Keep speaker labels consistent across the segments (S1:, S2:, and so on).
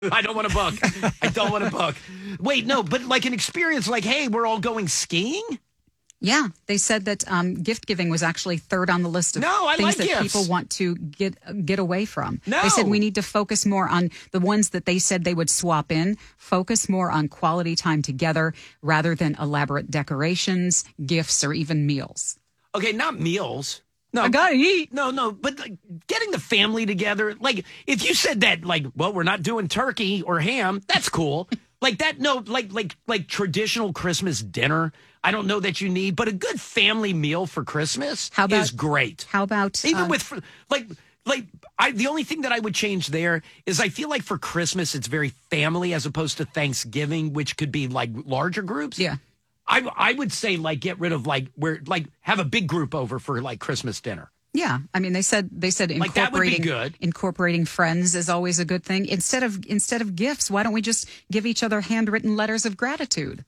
S1: I don't want to book. I don't want to book. Wait, no, but like an experience like, hey, we're all going skiing?
S2: Yeah, they said that gift giving was actually third on the list of things that
S1: gifts.
S2: people want to get away from.
S1: No.
S2: They said we need to focus more on the ones that they said they would swap in, focus more on quality time together rather than elaborate decorations, gifts, or even meals.
S1: Okay, not meals. No,
S2: I gotta eat.
S1: No, but like, getting the family together, like if you said that, like, well, we're not doing turkey or ham, that's cool. Like that, no, like traditional Christmas dinner. I don't know that you need, but a good family meal for Christmas is great.
S2: How about
S1: even with the only thing that I would change there is I feel like for Christmas it's very family as opposed to Thanksgiving, which could be like larger groups.
S2: Yeah.
S1: I would say like get rid of have a big group over for like Christmas dinner.
S2: Yeah, I mean they said
S1: Like, that would be good.
S2: Incorporating friends is always a good thing. Instead of gifts, why don't we just give each other handwritten letters of gratitude?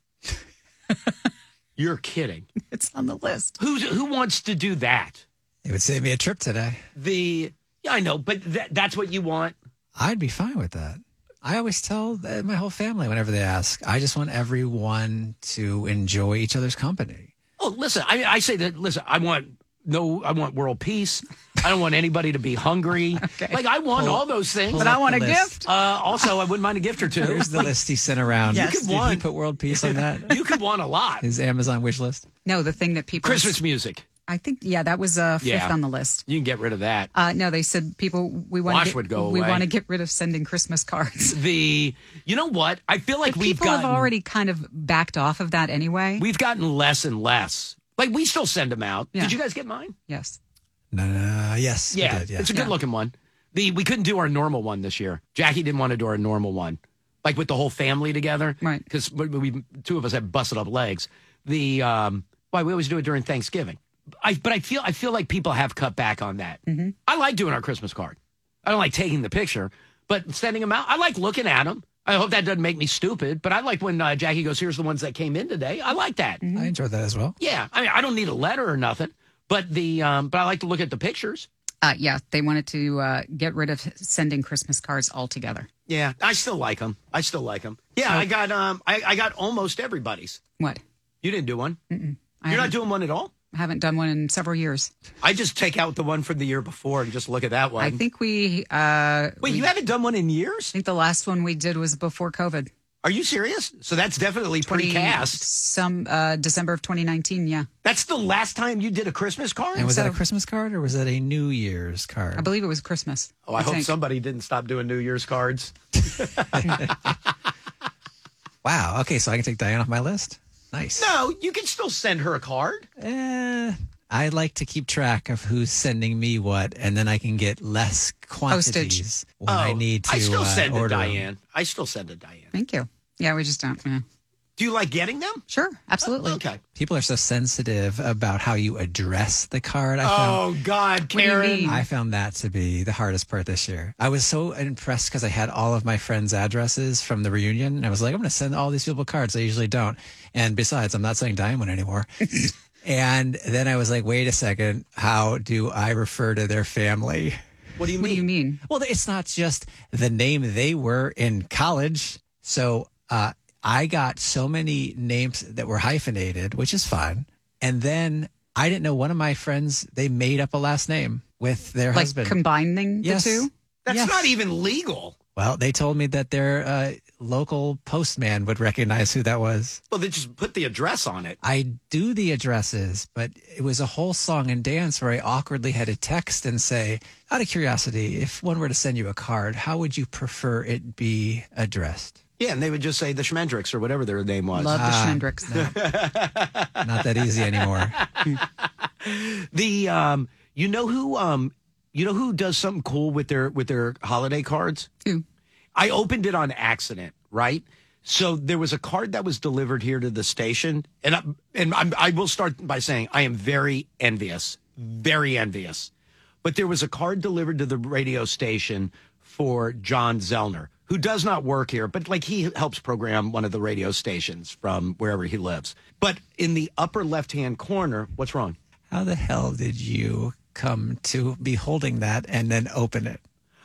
S1: You're kidding.
S2: It's on the list.
S1: Who wants to do that?
S3: It would save me a trip today.
S1: I know, but that's what you want.
S3: I'd be fine with that. I always tell my whole family whenever they ask, I just want everyone to enjoy each other's company.
S1: Oh, listen, I say that, listen, I want world peace. I don't want anybody to be hungry.
S2: Okay.
S1: Like, I want all those things.
S2: But I want a gift.
S1: Also, I wouldn't mind a gift or two.
S3: Here's the list he sent around.
S2: Yes.
S3: Did he put world peace on that?
S1: You could want a lot.
S3: His Amazon wish list?
S2: No, the thing that people...
S1: Christmas music.
S2: I think, that was fifth on the list.
S1: You can get rid of that.
S2: No, they said we want to get rid of sending Christmas cards.
S1: You know what? I feel like
S2: people have already kind of backed off of that anyway.
S1: We've gotten less and less. Like, we still send them out.
S2: Yeah.
S1: Did you guys get mine?
S2: Yes.
S3: No, yes.
S1: Yeah,
S3: we did, yeah.
S1: It's a good looking one. We couldn't do our normal one this year. Jackie didn't want to do our normal one, like with the whole family together,
S2: right?
S1: Because we two of us have busted up legs. We always do it during Thanksgiving. But I feel like people have cut back on that.
S2: Mm-hmm.
S1: I like doing our Christmas card. I don't like taking the picture, but sending them out. I like looking at them. I hope that doesn't make me stupid, but I like when Jackie goes, "Here's the ones that came in today." I like that.
S2: Mm-hmm.
S3: I enjoyed that as well.
S1: Yeah, I mean, I don't need a letter or nothing, but but I like to look at the pictures.
S2: They wanted to get rid of sending Christmas cards altogether.
S1: Yeah, I still like them. Yeah, I got almost everybody's.
S2: What?
S1: You didn't do one?
S2: Mm-mm.
S1: You're not doing one at all?
S2: I haven't done one in several years.
S1: I just take out the one from the year before and just look at that one.
S2: I think we...
S1: Wait, you haven't done one in years?
S2: I think the last one we did was before COVID.
S1: Are you serious? So that's definitely pretty cast.
S2: December of 2019, yeah.
S1: That's the last time you did a Christmas card?
S3: And was that a Christmas card or was that a New Year's card?
S2: I believe it was Christmas.
S1: Oh, I hope somebody didn't stop doing New Year's cards.
S3: Wow. Okay, so I can take Diane off my list? Nice.
S1: No, you can still send her a card.
S3: I like to keep track of who's sending me what, and then I can get less quantities when I need to
S1: I still send
S3: order
S1: to
S3: them.
S1: Diane. I still send to Diane.
S2: Thank you. Yeah, we just don't. Yeah.
S1: Do you like getting them?
S2: Sure, absolutely.
S1: Okay.
S3: People are so sensitive about how you address the card.
S1: God, Karen.
S3: I found that to be the hardest part this year. I was so impressed because I had all of my friends' addresses from the reunion. And I was like, I'm going to send all these people cards. I usually don't. And besides, I'm not saying Diamond anymore. And then I was like, wait a second. How do I refer to their family?
S1: What do you
S2: mean?
S3: Well, it's not just the name they were in college. So I got so many names that were hyphenated, which is fine. And then I didn't know one of my friends, they made up a last name with their husband.
S2: Combining the two?
S1: That's not even legal.
S3: Well, they told me that their local postman would recognize who that was.
S1: Well, they just put the address on it.
S3: I do the addresses, but it was a whole song and dance where I awkwardly had to text and say, out of curiosity, if one were to send you a card, how would you prefer it be addressed?
S1: Yeah, and they would just say the Schmendricks or whatever their name was.
S2: Love the Schmendricks.
S3: Not that easy anymore.
S1: You know who does something cool with their holiday cards?
S2: Who?
S1: I opened it on accident, right? So there was a card that was delivered here to the station, and I will start by saying I am very envious. But there was a card delivered to the radio station for John Zellner, who does not work here, but like he helps program one of the radio stations from wherever he lives. But in the upper left-hand corner, what's wrong?
S3: How the hell did you come to be holding that and then open it?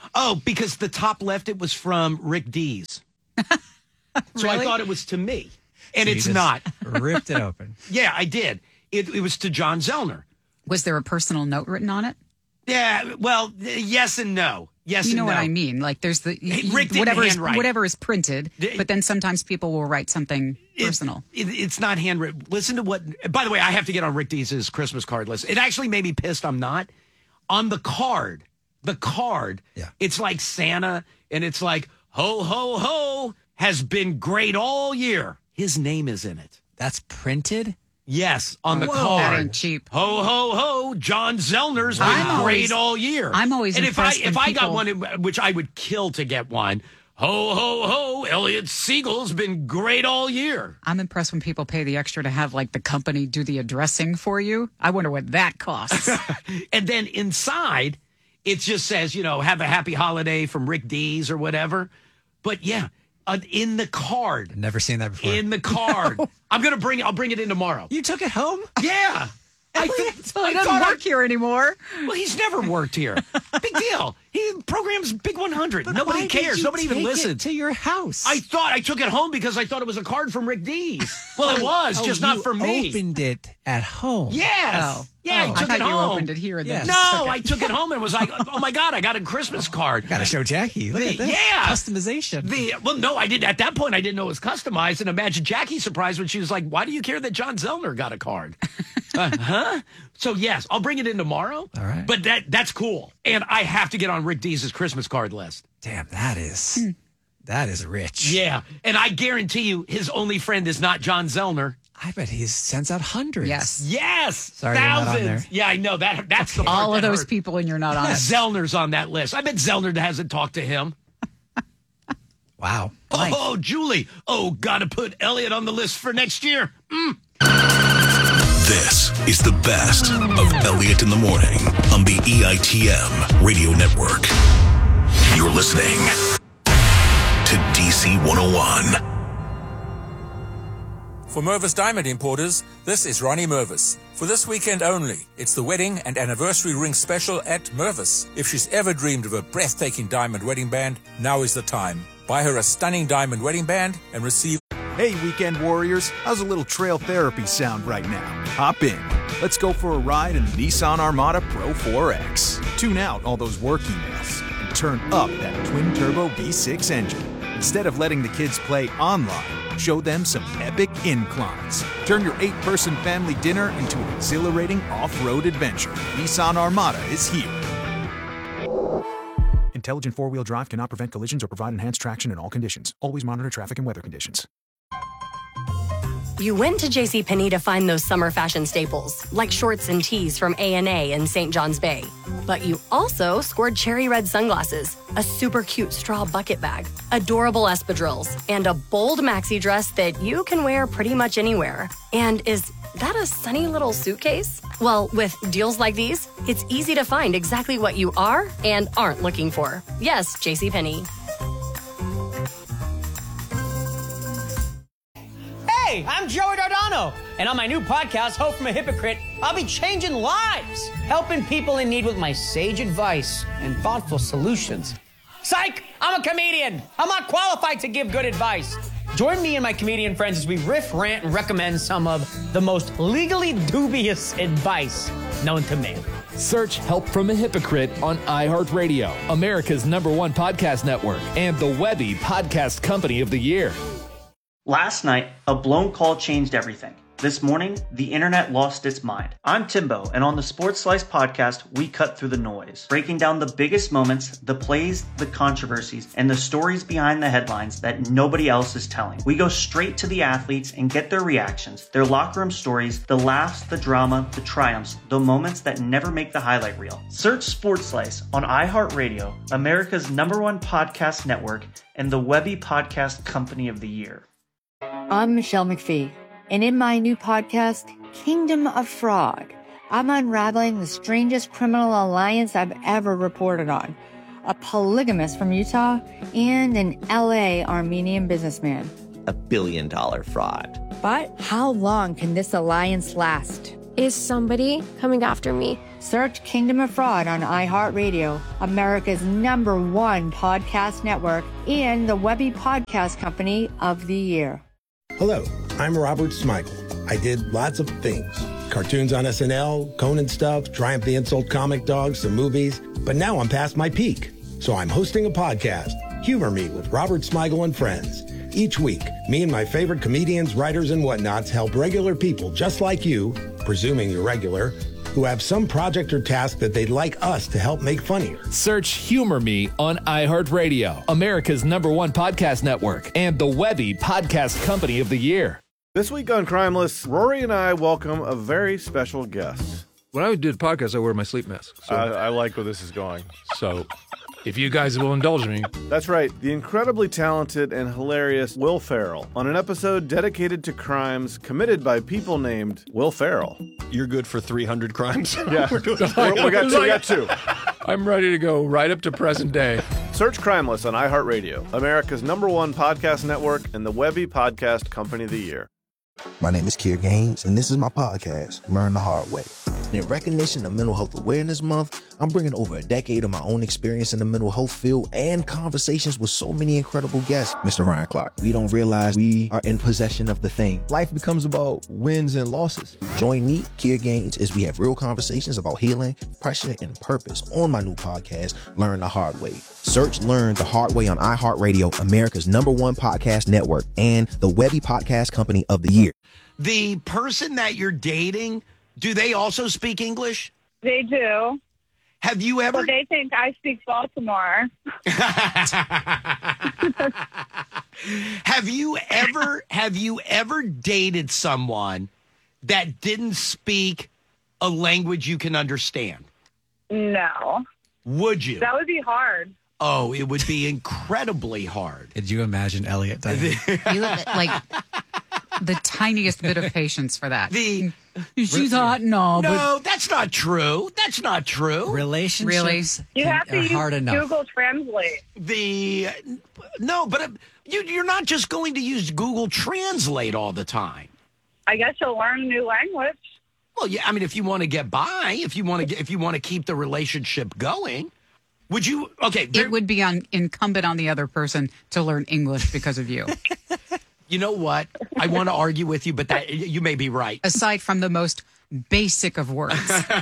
S1: Oh, because the top left, it was from Rick Dees. So I
S2: Really?
S1: thought it was to me. And
S3: So you
S1: it's
S3: just
S1: not.
S3: Ripped it open.
S1: Yeah, I did. It was to John Zellner.
S2: Was there a personal note written on it?
S1: Yeah, well, yes and no. Yes
S2: You
S1: and
S2: know
S1: no.
S2: what I mean? Like there's the
S1: Rick didn't handwrite.
S2: whatever is printed, but then sometimes people will write something personal.
S1: It's not handwritten. Listen to what. By the way, I have to get on Rick Dees' Christmas card list. It actually made me pissed. I'm not on the card. The card.
S3: Yeah.
S1: It's like Santa, and it's like ho ho ho has been great all year. His name is in it.
S3: That's printed?
S1: Yes, on the
S2: Whoa.
S1: card.
S2: That ain't cheap.
S1: Ho ho ho! John Zellner's been
S2: I'm
S1: great
S2: always-
S1: all year.
S2: I'm always
S1: and
S2: impressed
S1: if
S2: when
S1: I got
S2: people-
S1: one, which I would kill to get one. Ho ho ho! Elliot Siegel's been great all year.
S2: I'm impressed when people pay the extra to have like the company do the addressing for you. I wonder what that costs.
S1: And then inside, it just says, have a happy holiday from Rick Dees or whatever. But yeah, in the card.
S3: Never seen that before.
S1: In the card. I'll bring it in tomorrow.
S3: You took it home?
S1: Yeah.
S2: He doesn't
S1: thought
S2: work here anymore.
S1: Well, he's never worked here. Big deal. He programs Big 100.
S3: But
S1: Nobody
S3: why did
S1: cares.
S3: you
S1: Nobody even
S3: take it
S1: listens.
S3: to your house.
S1: I thought I took it home because I thought it was a card from Rick Dees. Well, it was, just not
S3: you
S1: for me.
S3: Opened it at home.
S1: Yes. Yeah, I
S2: I
S1: took
S2: thought
S1: it
S2: you
S1: home.
S2: opened it here. And
S3: Yes.
S2: then
S1: No,
S2: just took
S1: I
S2: it.
S1: took it home and was like, oh my God, I got a Christmas card.
S3: Got to show Jackie. Look at this.
S1: Yeah.
S3: Customization.
S1: Well, no, I didn't. At that point, I didn't know it was customized. And imagine Jackie's surprised when she was like, why do you care that John Zellner got a card? Huh? So, yes, I'll bring it in tomorrow.
S3: All right.
S1: But that's cool. And I have to get on Rick Dees' Christmas card list.
S3: Damn, that is rich.
S1: Yeah. And I guarantee you his only friend is not John Zellner.
S3: I bet he sends out hundreds.
S2: Yes.
S1: Yes.
S3: Sorry you're not on
S1: thousands.
S3: there.
S1: Yeah, I know. That's the part
S2: All of
S1: that
S2: those
S1: hurt.
S2: people and you're not on it.
S1: Zellner's on that list. I bet Zellner hasn't talked to him.
S3: Wow.
S1: Oh, Julie. Oh, got to put Elliot on the list for next year.
S4: This is the best of Elliot in the Morning on the EITM Radio Network. You're listening to DC 101.
S5: For Mervis Diamond Importers, this is Ronnie Mervis. For this weekend only, it's the wedding and anniversary ring special at Mervis. If she's ever dreamed of a breathtaking diamond wedding band, now is the time. Buy her a stunning diamond wedding band and receive...
S6: Hey, weekend warriors, how's a little trail therapy sound right now? Hop in. Let's go for a ride in the Nissan Armada Pro 4X. Tune out all those work emails and turn up that twin-turbo V6 engine. Instead of letting the kids play online, show them some epic inclines. Turn your 8-person family dinner into an exhilarating off-road adventure. Nissan Armada is here. Intelligent four-wheel drive cannot prevent collisions or provide enhanced traction in all conditions. Always monitor traffic and weather conditions.
S7: You went to JCPenney to find those summer fashion staples, like shorts and tees from A&A in St. John's Bay. But you also scored cherry red sunglasses, a super cute straw bucket bag, adorable espadrilles, and a bold maxi dress that you can wear pretty much anywhere. And is that a sunny little suitcase? Well, with deals like these, it's easy to find exactly what you are and aren't looking for. Yes, JCPenney.
S8: Hey, I'm Joey Dardano, and on my new podcast, Hope from a Hypocrite, I'll be changing lives, helping people in need with my sage advice and thoughtful solutions. Psych! I'm a comedian. I'm not qualified to give good advice. Join me and my comedian friends as we riff, rant, and recommend some of the most legally dubious advice known to man.
S9: Search Help from a Hypocrite on iHeartRadio, America's #1 podcast network, and the Webby Podcast Company of the Year.
S10: Last night, a blown call changed everything. This morning, the internet lost its mind. I'm Timbo, and on the Sports Slice podcast, we cut through the noise, breaking down the biggest moments, the plays, the controversies, and the stories behind the headlines that nobody else is telling. We go straight to the athletes and get their reactions, their locker room stories, the laughs, the drama, the triumphs, the moments that never make the highlight reel. Search Sports Slice on iHeartRadio, America's #1 podcast network, and the Webby Podcast Company of the Year.
S11: I'm Michelle McPhee, and in my new podcast, Kingdom of Frog, I'm unraveling the strangest criminal alliance I've ever reported on. A polygamist from Utah and an LA Armenian businessman.
S12: $1 billion fraud.
S11: But how long can this alliance last?
S12: Is somebody coming after me?
S11: Search Kingdom of Fraud on iHeartRadio, America's #1 podcast network, and the Webby Podcast Company of the Year.
S13: Hello, I'm Robert Smigel. I did lots of things. Cartoons on SNL, Conan stuff, Triumph the Insult Comic Dogs, some movies. But now I'm past my peak. So I'm hosting a podcast, Humor Me with Robert Smigel and Friends. Each week, me and my favorite comedians, writers, and whatnots help regular people just like you, presuming you're regular, who have some project or task that they'd like us to help make funnier.
S9: Search Humor Me on iHeartRadio, America's #1 podcast network, and the Webby Podcast Company of the Year.
S14: This week on Crimeless, Rory and I welcome a very special guest.
S15: When I do the podcast, I wear my sleep mask. So.
S14: I like where this is going.
S15: So, if you guys will indulge me.
S14: That's right, the incredibly talented and hilarious Will Ferrell on an episode dedicated to crimes committed by people named Will Ferrell.
S16: You're good for 300 crimes?
S14: Yeah, we got two.
S15: I'm ready to go right up to present day.
S14: Search Crimeless on iHeartRadio, America's #1 podcast network, and the Webby Podcast Company of the Year.
S17: My name is Kier Gaines, and this is my podcast, Learn the Hard Way. In recognition of Mental Health Awareness Month, I'm bringing over a decade of my own experience in the mental health field and conversations with so many incredible guests. Mr. Ryan Clark, we don't realize we are in possession of the thing. Life becomes about wins and losses. Join me, Kier Gaines, as we have real conversations about healing, pressure, and purpose on my new podcast, Learn the Hard Way. Search Learn the Hard Way on iHeartRadio, America's #1 podcast network, and the Webby Podcast Company of the Year.
S1: The person that you're dating, do they also speak English?
S18: They do.
S1: Have you ever?
S18: But they think I speak Baltimore.
S1: Have you ever dated someone that didn't speak a language you can understand?
S18: No.
S1: Would you?
S18: That would be hard.
S1: Oh, it would be incredibly hard.
S3: Did you imagine Elliot?
S2: You look like the tiniest bit of patience for that. She's hot and all,
S1: No, that's not true. That's not true.
S3: Relationships
S18: You have to use
S3: hard enough.
S18: Google Translate.
S1: But you're not just going to use Google Translate all the time.
S18: I guess you'll learn a new language.
S1: Well, yeah. I mean, if you want to get by, if you want to keep the relationship going, would you? Okay,
S2: it would be incumbent on the other person to learn English because of you.
S1: You know what? I want to argue with you, but that you may be right.
S2: Aside from the most basic of words,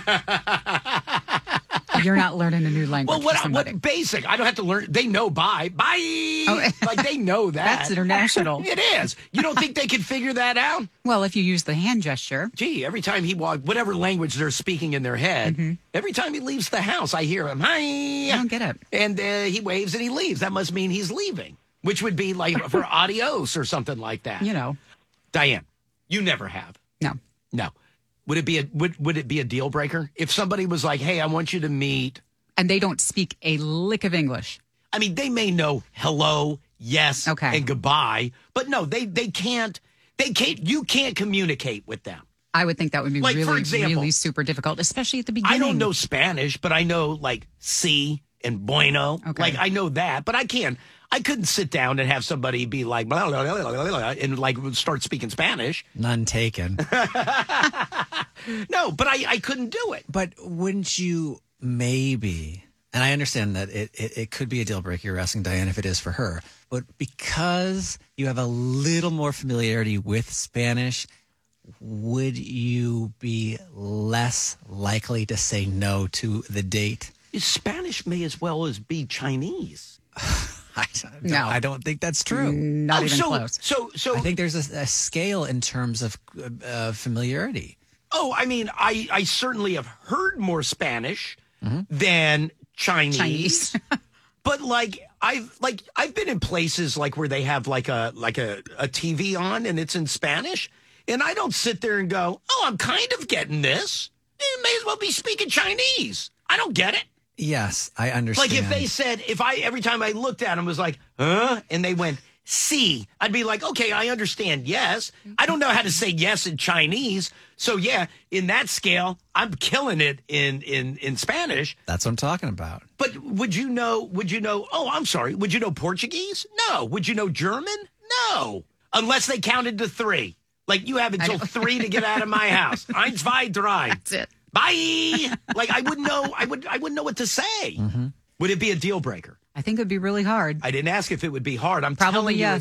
S2: you're not learning a new language.
S1: Well, what basic? I don't have to learn. They know bye. Oh, like they know that.
S2: That's international.
S1: It is. You don't think they could figure that out?
S2: Well, if you use the hand gesture.
S1: Gee, every time he walks, whatever language they're speaking in their head, every time he leaves the house, I hear him. Hi.
S2: I don't get it.
S1: And he waves and he leaves. That must mean he's leaving. Which would be like for adios or something like that.
S2: You know.
S1: Diane, you never have. No. Would it be a deal breaker? If somebody was like, hey, I want you to meet.
S2: And they don't speak a lick of English.
S1: I mean, they may know hello, yes, and goodbye. But no, they can't. You can't communicate with them.
S2: I would think that would be
S1: like,
S2: really,
S1: for example,
S2: really super difficult, especially at the beginning.
S1: I don't know Spanish, but I know like sí and bueno.
S2: Okay.
S1: Like I know that, but I couldn't sit down and have somebody be like, blah, blah, blah, blah, blah, and like start speaking Spanish.
S3: None taken.
S1: No, but I couldn't do it.
S3: But wouldn't you maybe, and I understand that it could be a deal breaker, you're asking Diane if it is for her, but because you have a little more familiarity with Spanish, would you be less likely to say no to the date?
S1: Spanish may as well as be Chinese.
S3: I don't think that's true.
S2: Not even close.
S1: So
S3: I think there's a scale in terms of familiarity.
S1: Oh, I mean, I certainly have heard more Spanish than Chinese. But I've been in places like where they have like a TV on and it's in Spanish, and I don't sit there and go, "Oh, I'm kind of getting this." You may as well be speaking Chinese. I don't get it.
S3: Yes, I understand.
S1: Like if they said, every time I looked at them was like, huh? And they went, sí, I'd be like, okay, I understand, yes. I don't know how to say yes in Chinese. So yeah, in that scale, I'm killing it in Spanish.
S3: That's what I'm talking about.
S1: But would you know, oh, I'm sorry, would you know Portuguese? No. Would you know German? No. Unless they counted to 3. Like, you have until 3 to get out of my house. Eins, zwei, drei.
S2: That's it.
S1: Bye. Like, I wouldn't know. I wouldn't know what to say. Would it be a deal breaker?
S2: I think it would be really hard.
S1: I didn't ask if it would be hard. I'm
S2: Probably
S1: telling you,
S2: yes.